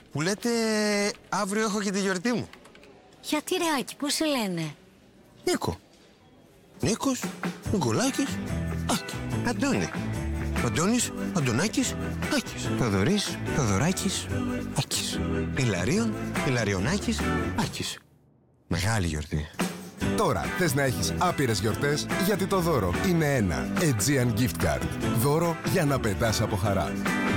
Που λέτε αύριο έχω και τη γιορτή μου. Γιατί ρε Άκη, πώς σε λένε? Νίκο. Νίκος, Νικολάκης, Άκη. Αντώνη. Αντώνης, Αντωνάκης, Άκης. Θοδωρής, Θοδωράκης, Άκης. Ηλαρίων, Ηλαριονάκης, Άκης. Μεγάλη γιορτή. Τώρα θες να έχεις άπειρες γιορτές, γιατί το δώρο είναι ένα Aegean Gift Card. Δώρο για να πετάς από χαρά.